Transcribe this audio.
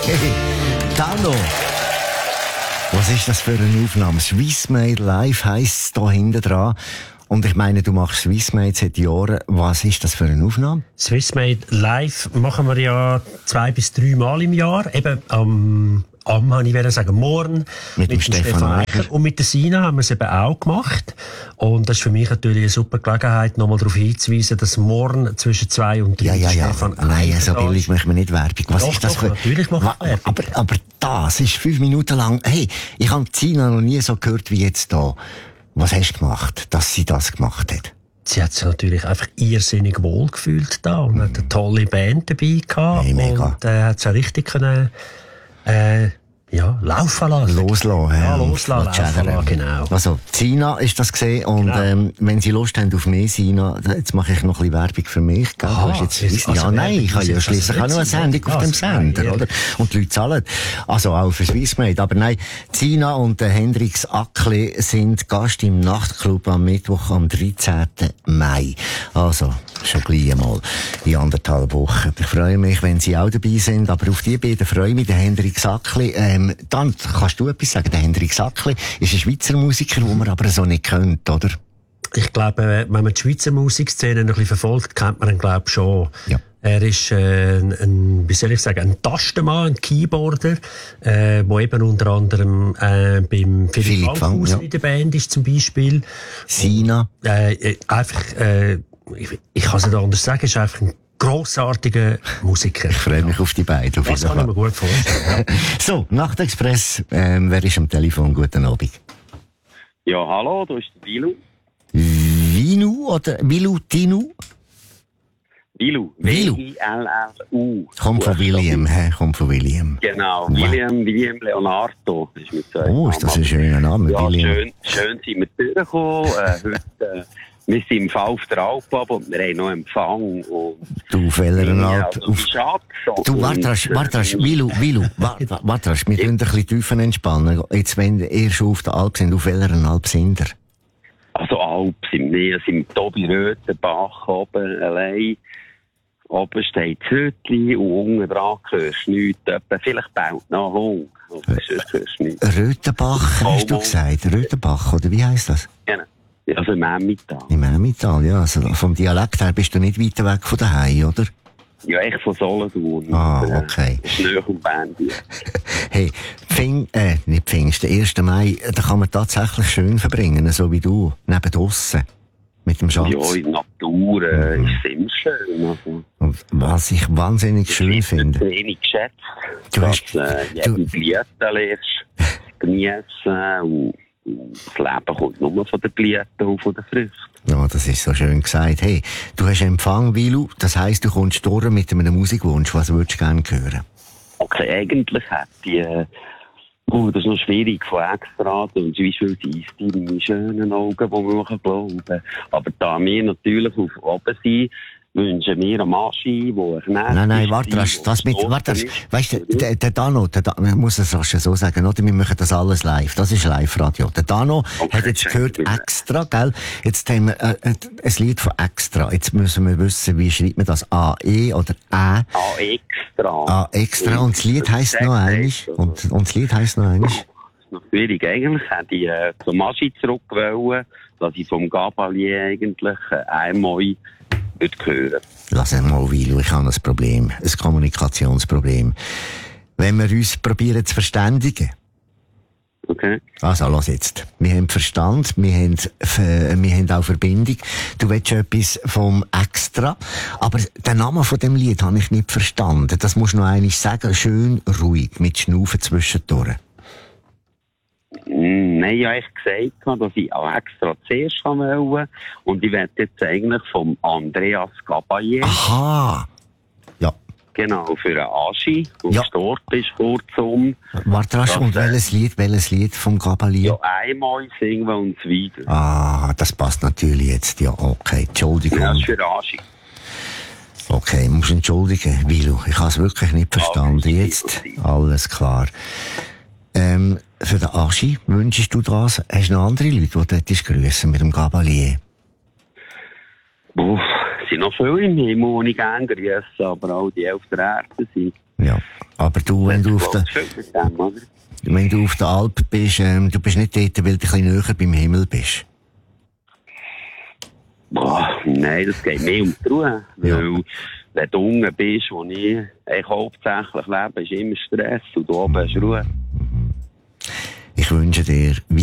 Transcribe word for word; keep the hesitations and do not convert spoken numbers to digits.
Hey, Dano. Was ist das für eine Aufnahme? Swissmade Live heisst es da hinten dran. Und ich meine, du machst Swissmade seit Jahren. Was ist das für eine Aufnahme? Swissmade Live machen wir ja zwei bis drei Mal im Jahr. Eben am, am kann ich sagen, morgen. Mit, mit dem Stefan, Stefan Eicher. Eicher. Und mit der Sina haben wir es eben auch gemacht. Und das ist für mich natürlich eine super Gelegenheit, nochmal darauf hinzuweisen, dass morgen zwischen zwei und drei ja, ja, ja. Stefan Eicher. Nein, so billig machen wir nicht Werbung. Was doch, ist das doch, für... natürlich machen wir Werbung. Aber, aber das ist fünf Minuten lang... Hey, ich habe Sina noch nie so gehört wie jetzt da. Was hast du gemacht, dass sie das gemacht hat? Sie hat sich natürlich einfach irrsinnig wohl gefühlt da und hat eine tolle Band dabei gehabt. Hey, mega. Und äh, hat sie richtig können, äh, ja, laufen lassen. Loslassen. Ja, loslassen, laufen lassen, genau. Also, Sina ist das gesehen und genau. ähm, wenn Sie Lust haben auf mehr Sina, jetzt mache ich noch ein bisschen Werbung für mich. Gell? Aha, du hast jetzt, also ja, nein, ich habe ja schliesslich auch noch eine Sendung ja, auf dem Sender, nein, oder? Und die Leute zahlen. Also auch für Swissmade. Aber nein, Sina und der Hendrix Ackli sind Gast im Nachtclub am Mittwoch am dreizehnten Mai. Also, schon gleich einmal in anderthalb Wochen. Ich freue mich, wenn Sie auch dabei sind, aber auf die beiden freue ich mich, der Hendrix Ackli. Ähm, dann kannst du etwas sagen. Der Hendrix Ackli ist ein Schweizer Musiker, den man aber so nicht kennt, oder? Ich glaube, wenn man die Schweizer Musikszene ein bisschen verfolgt, kennt man ihn, glaube ich, schon. Ja. Er ist äh, ein, ein, wie soll ich sagen, ein Tastenmann, ein Keyboarder, äh, wo eben unter anderem äh, beim Philipp Fankhauser ja. in der Band ist zum Beispiel. Sina. Äh, einfach, äh, ich, ich kann es nicht anders sagen, ist einfach ein grossartiger Musiker. Ich freue mich ja. auf die beiden. Auf das kann ich mir gut vorstellen. Ja. So, Nachtexpress, ähm, wer ist am Telefon? Guten Abend. Ja, hallo, da ist der Vilu. Vinu oder Vilu Tinu? Vilu. Vilu. W I L L U. Kommt von William, hä? Kommt von William. Genau, wow. William, William Leonardo ist mit zwei Oh, ist das ein schöner Name, ja, William. schön, schön sind wir durchgekommen. äh, heute, äh, wir sind im Fall auf der Alp und wir haben noch Empfang. Und du, auf welcher Alp? Also, auf Schatz. Du, warte, warte, Vilu, Vilu, warte, warte, wir tun ein bisschen tiefer entspannen. Jetzt, wenn ihr schon auf der Alp sind, auf welcher Alp sind ihr? Also Alp sind wir, sind im Tobi Röthenbach oben allein. Oben steht das Hütli und unten dran hörst du nichts. Vielleicht baut noch ein Hund. Sonst hörst du nichts. Röthenbach, hast du gesagt? Röthenbach, oder wie heisst das? Genau. Also im Emmental. Im Emmental, ja. Also vom Dialekt her bist du nicht weiter weg von daheim, oder? Ja, echt von Solothurn. Ah, okay. Das ist nahe am Bändi. Hey, Pfing, äh, nicht Pfingst, der erste Mai, da kann man tatsächlich schön verbringen, so wie du, neben draussen. Mit dem Schatz. Ja, in der Natur äh, mhm. ist es immer schön. Also. Und was ich wahnsinnig ich schön finde. Ich wenig geschätzt, du dass hast, äh, jede Blüte lernst, geniessen und das Leben kommt nur von den Blüten und von den Früchten. Ja, das ist so schön gesagt. Hey, du hast Empfang, Vilu, das heisst, du kommst durch mit einem Musikwunsch. Was würdest du gerne hören? Okay, eigentlich hätte ich, äh, oh, das ist noch schwierig von extra, und wie viel sie deine schönen Augen, die wir glauben. Aber da wir natürlich auf oben sind, wünschen wir einen Maschi, der Knecht Nein, nein, warte, das, das mit, warte, das, weißt du, der, der Dano, der Dano, ich muss es rasch so sagen, oder? Wir machen das alles live. Das ist Live-Radio. Der Dano okay, hat jetzt gehört extra, gell? Jetzt haben wir, äh, ein Lied von extra. Jetzt müssen wir wissen, wie schreibt man das? A, E oder Ä? A, extra. A, extra. Und das Lied heisst noch einiges. Und, und das Lied heisst noch einiges. Das ist noch schwierig. Eigentlich hätte ich, äh, zum Maschi zurück wollen, dass ich vom Gabalier eigentlich, äh, einmal hören. Lass mal, Vilu, ich habe ein Problem. Ein Kommunikationsproblem. Wenn wir uns probieren zu verständigen. Okay. Also, lass jetzt. Wir haben Verstand, wir haben, wir haben auch Verbindung. Du willst etwas vom Extra. Aber den Namen von dem Lied habe ich nicht verstanden. Das musst du noch einmal sagen. Schön ruhig, mit Schnaufen zwischendurch. Nein, ich habe echt gesagt, dass ich auch extra zuerst wollte. Und ich werde jetzt eigentlich vom Andreas Gabaye. Aha! Ja. Genau, für einen Aschi, der ja. gestorben ist, kurzum. Warte, rasch, und welches Lied, welches Lied vom Gabaye? Ja, einmal singen wir uns wieder. Ah, das passt natürlich jetzt. Ja, okay, Entschuldigung. Ja, das ist für Aschi. Okay, musst entschuldigen, Vilu. Ich habe es wirklich nicht verstanden. Jetzt, alles klar. Ähm, für den Aschi wünschst du das? Hast du noch andere Leute, die dort grüßen mit dem Gabalier? Uff, es sind noch viele im Himmel, die ich gerne grüße, aber auch die auf der Erde sind. Ja. Aber du, wenn du auf der, dem, oder? wenn du auf der Alp bist, ähm, du bist nicht dort, weil du ein bisschen näher beim Himmel bist. Boah, nein, das geht mehr um die Ruhe. Ja. Weil, wenn du unten bist, wo ich eigentlich hauptsächlich lebe, ist immer Stress und da oben ist Ruhe. Ich wünsche dir